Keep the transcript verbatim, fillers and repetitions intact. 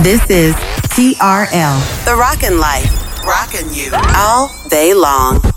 This is T R L, The Rockin' Life. Rockin' you all day long.